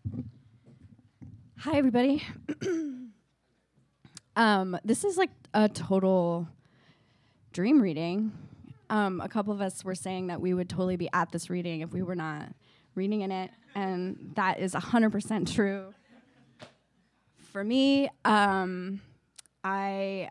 Hi, everybody. This is like a total dream reading. A couple of us were saying that we would totally be at this reading if we were not reading in it, and that is 100% true. For me, I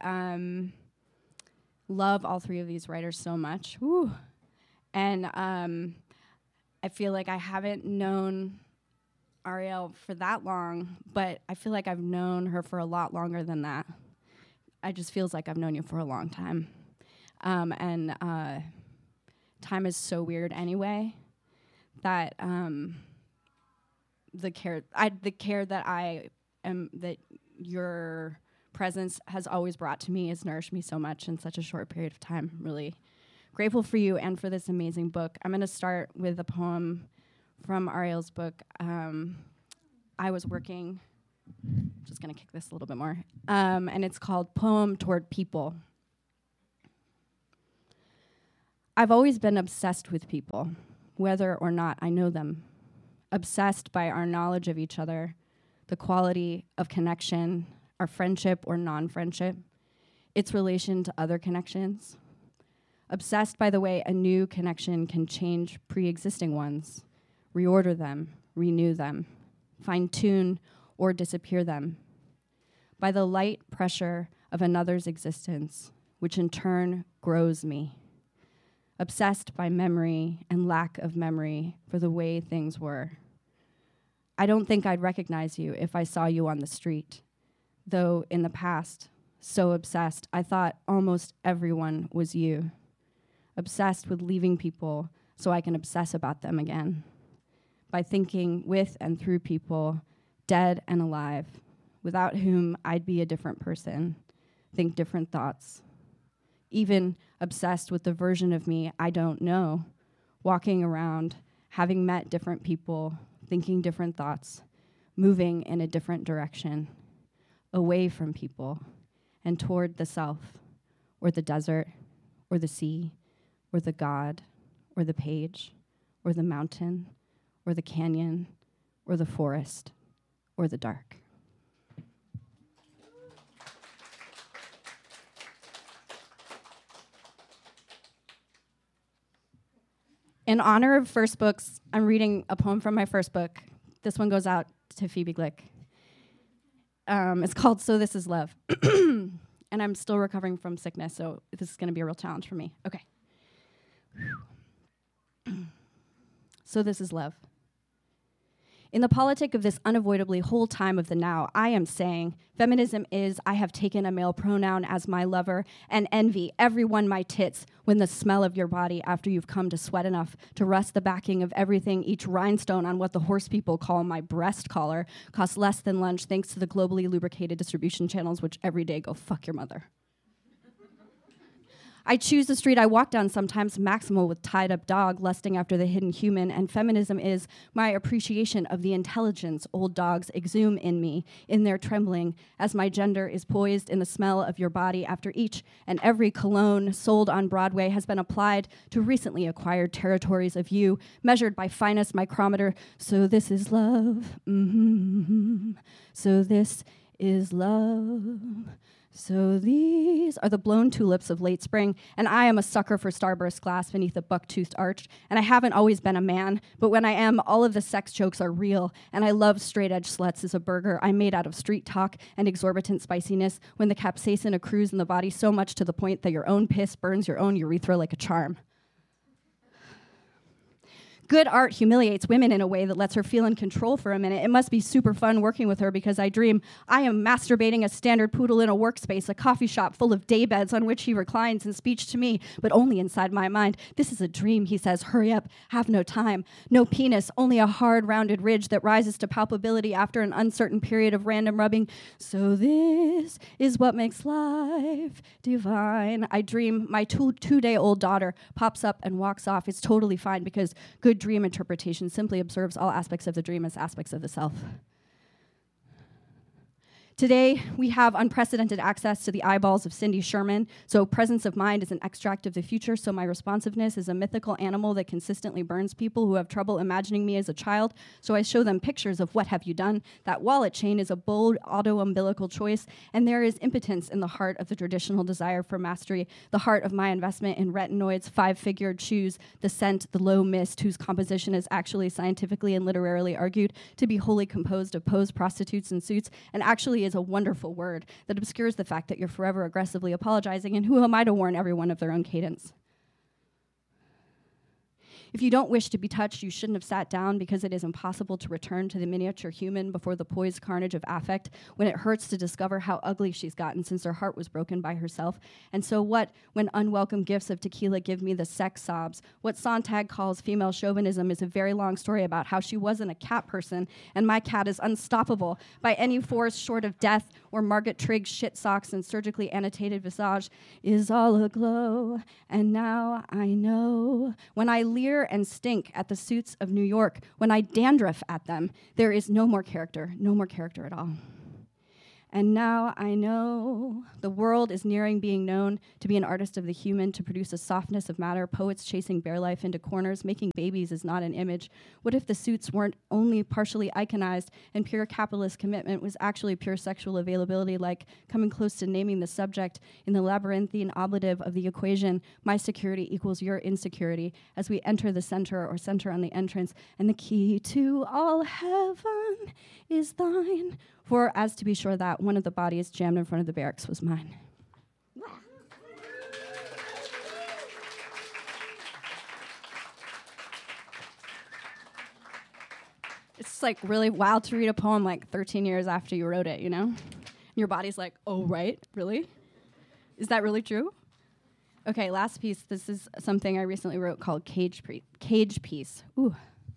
love all three of these writers so much. Woo. And I feel like I haven't known Ariel for that long, but I feel like I've known her for a lot longer than that. It just feels like I've known you for a long time. And time is so weird anyway that the care that I am, that your presence has always brought to me has nourished me so much in such a short period of time. I'm really grateful for you and for this amazing book. I'm going to start with a poem from Ariel's book. I was working, just going to kick this a little bit more, and it's called Poem Toward People. I've always been obsessed with people, whether or not I know them. Obsessed by our knowledge of each other, the quality of connection, our friendship or non-friendship, its relation to other connections. Obsessed by the way a new connection can change pre-existing ones, reorder them, renew them, fine-tune or disappear them. By the light pressure of another's existence, which in turn grows me. Obsessed by memory and lack of memory for the way things were. I don't think I'd recognize you if I saw you on the street, though in the past, so obsessed, I thought almost everyone was you. Obsessed with leaving people so I can obsess about them again. By thinking with and through people, dead and alive, without whom I'd be a different person, think different thoughts. Even obsessed with the version of me I don't know, walking around, having met different people, thinking different thoughts, moving in a different direction, away from people and toward the self, or the desert, or the sea, or the God, or the page, or the mountain, or the canyon, or the forest, or the dark. In honor of first books, I'm reading a poem from my first book. This one goes out to Phoebe Glick. It's called So This Is Love. And I'm still recovering from sickness, so this is going to be a real challenge for me. Okay. So this is love. In the politic of this unavoidably whole time of the now, I am saying feminism is I have taken a male pronoun as my lover and envy everyone my tits when the smell of your body after you've come to sweat enough to rust the backing of everything, each rhinestone on what the horse people call my breast collar costs less than lunch thanks to the globally lubricated distribution channels which every day go fuck your mother. I choose the street I walk down sometimes maximal with tied-up dog lusting after the hidden human, and feminism is my appreciation of the intelligence old dogs exhume in me, in their trembling, as my gender is poised in the smell of your body after each and every cologne sold on Broadway has been applied to recently acquired territories of you, measured by finest micrometer. So this is love. Mm-hmm. So this is love. So these are the blown tulips of late spring, and I am a sucker for starburst glass beneath a buck-toothed arch, and I haven't always been a man, but when I am, all of the sex jokes are real, and I love straight-edge sluts as a burger I'm made out of street talk and exorbitant spiciness when the capsaicin accrues in the body so much to the point that your own piss burns your own urethra like a charm. Good art humiliates women in a way that lets her feel in control for a minute. It must be super fun working with her because I dream I am masturbating a standard poodle in a workspace, a coffee shop full of daybeds on which he reclines in speech to me, but only inside my mind. This is a dream, he says. Hurry up, have no time. No penis, only a hard, rounded ridge that rises to palpability after an uncertain period of random rubbing. So this is what makes life divine. I dream my two-day-old daughter pops up and walks off. It's totally fine because good dream interpretation simply observes all aspects of the dream as aspects of the self. Today, we have unprecedented access to the eyeballs of Cindy Sherman, so presence of mind is an extract of the future, so my responsiveness is a mythical animal that consistently burns people who have trouble imagining me as a child, so I show them pictures of what have you done. That wallet chain is a bold auto-umbilical choice, and there is impotence in the heart of the traditional desire for mastery, the heart of my investment in retinoids, five-figured shoes, the scent, the low mist, whose composition is actually scientifically and literarily argued to be wholly composed of posed prostitutes in suits, and actually is a wonderful word that obscures the fact that you're forever aggressively apologizing, and who am I to warn everyone of their own cadence? If you don't wish to be touched, you shouldn't have sat down, because it is impossible to return to the miniature human before the poised carnage of affect, when it hurts to discover how ugly she's gotten since her heart was broken by herself. And so what, when unwelcome gifts of tequila give me the sex sobs? What Sontag calls female chauvinism is a very long story about how she wasn't a cat person, and my cat is unstoppable by any force short of death, or Margaret Trigg's shit socks and surgically annotated visage is all aglow. And now I know, when I leer and stink at the suits of New York, when I dandruff at them, there is no more character at all. And now I know the world is nearing being known to be an artist of the human, to produce a softness of matter, poets chasing bare life into corners, making babies is not an image. What if the suits weren't only partially iconized and pure capitalist commitment was actually pure sexual availability, like coming close to naming the subject in the labyrinthine oblative of the equation, my security equals your insecurity, as we enter the center or center on the entrance, and the key to all heaven is thine. For, as to be sure that one of the bodies jammed in front of the barracks was mine. It's like really wild to read a poem like 13 years after you wrote it, you know? And your body's like, oh, right, really? Is that really true? Okay, last piece. This is something I recently wrote called Cage Piece. Ooh.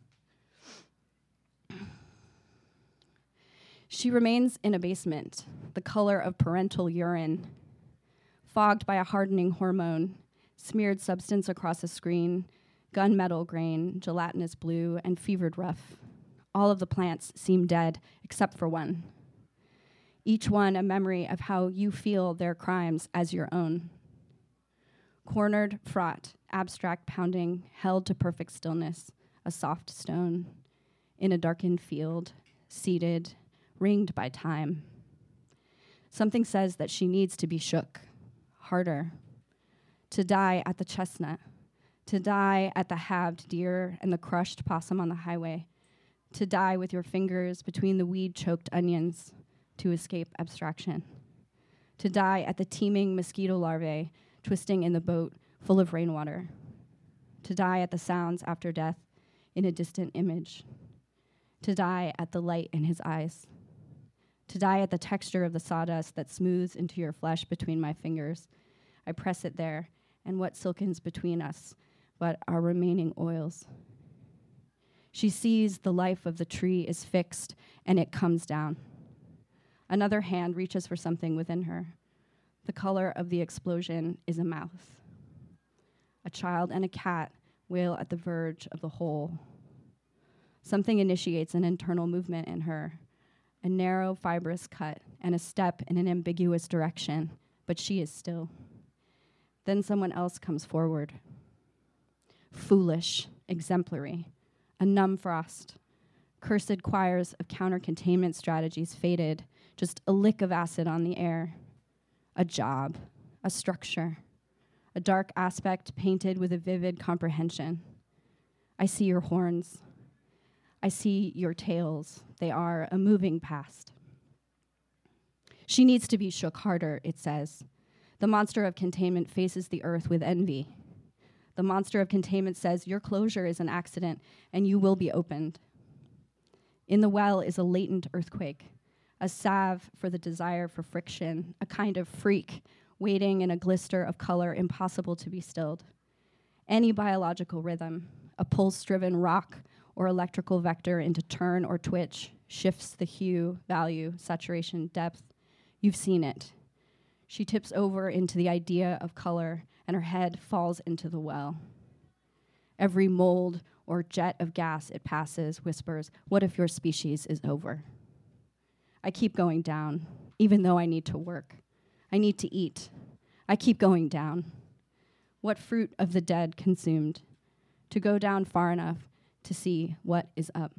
She remains in a basement, the color of parental urine, fogged by a hardening hormone, smeared substance across a screen, gunmetal grain, gelatinous blue, and fevered rough. All of the plants seem dead, except for one. Each one a memory of how you feel their crimes as your own. Cornered, fraught, abstract pounding, held to perfect stillness, a soft stone, in a darkened field, seated, ringed by time. Something says that she needs to be shook, harder, to die at the chestnut, to die at the halved deer and the crushed possum on the highway, to die with your fingers between the weed-choked onions to escape abstraction, to die at the teeming mosquito larvae twisting in the boat full of rainwater, to die at the sounds after death in a distant image, to die at the light in his eyes, to die at the texture of the sawdust that smooths into your flesh between my fingers. I press it there, and what silkens between us but our remaining oils. She sees the life of the tree is fixed, and it comes down. Another hand reaches for something within her. The color of the explosion is a mouth. A child and a cat wail at the verge of the hole. Something initiates an internal movement in her, a narrow, fibrous cut, and a step in an ambiguous direction, but she is still. Then someone else comes forward. Foolish, exemplary, a numb frost. Cursed choirs of counter-containment strategies faded, just a lick of acid on the air. A job, a structure, a dark aspect painted with a vivid comprehension. I see your horns. I see your tails. They are a moving past. She needs to be shook harder, it says. The monster of containment faces the earth with envy. The monster of containment says, your closure is an accident, and you will be opened. In the well is a latent earthquake, a salve for the desire for friction, a kind of freak waiting in a glister of color impossible to be stilled. Any biological rhythm, a pulse-driven rock or electrical vector into turn or twitch, shifts the hue, value, saturation, depth. You've seen it. She tips over into the idea of color, and her head falls into the well. Every mold or jet of gas it passes whispers, what if your species is over? I keep going down, even though I need to work. I need to eat. I keep going down. What fruit of the dead consumed? To go down far enough to see what is up.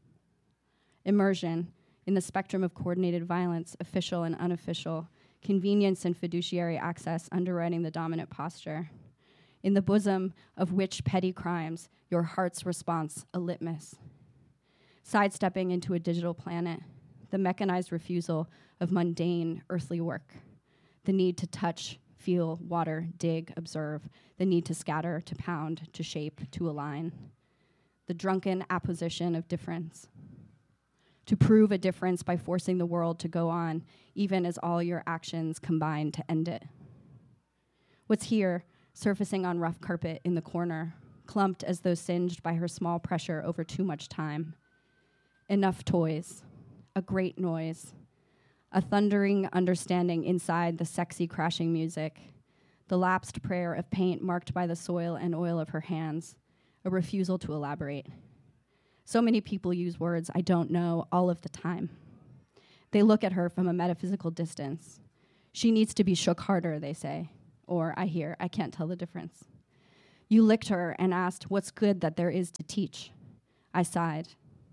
Immersion in the spectrum of coordinated violence, official and unofficial, convenience and fiduciary access underwriting the dominant posture. In the bosom of which petty crimes, your heart's response a litmus. Sidestepping into a digital planet, the mechanized refusal of mundane earthly work. The need to touch, feel, water, dig, observe. The need to scatter, to pound, to shape, to align. The drunken apposition of difference. To prove a difference by forcing the world to go on, even as all your actions combine to end it. What's here, surfacing on rough carpet in the corner, clumped as though singed by her small pressure over too much time. Enough toys, a great noise, a thundering understanding inside the sexy crashing music, the lapsed prayer of paint marked by the soil and oil of her hands, a refusal to elaborate. So many people use words I don't know all of the time. They look at her from a metaphysical distance. She needs to be shook harder, they say. Or I hear, I can't tell the difference. You licked her and asked, what's good that there is to teach? I sighed.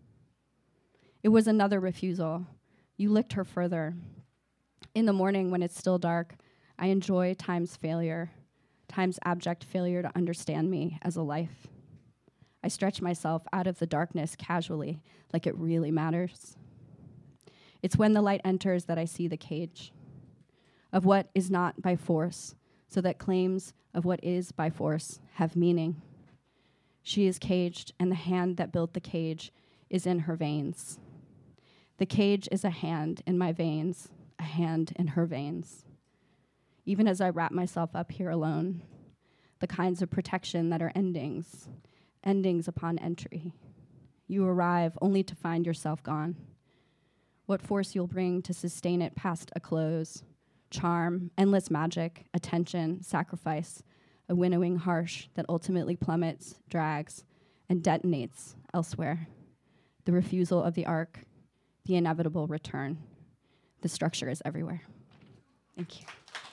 It was another refusal. You licked her further. In the morning when it's still dark, I enjoy time's failure, time's abject failure to understand me as a life. I stretch myself out of the darkness casually, like it really matters. It's when the light enters that I see the cage of what is not by force, so that claims of what is by force have meaning. She is caged, and the hand that built the cage is in her veins. The cage is a hand in my veins, a hand in her veins. Even as I wrap myself up here alone, the kinds of protection that are endings upon entry. You arrive only to find yourself gone. What force you'll bring to sustain it past a close. Charm, endless magic, attention, sacrifice, a winnowing harsh that ultimately plummets, drags, and detonates elsewhere. The refusal of the arc, the inevitable return. The structure is everywhere. Thank you.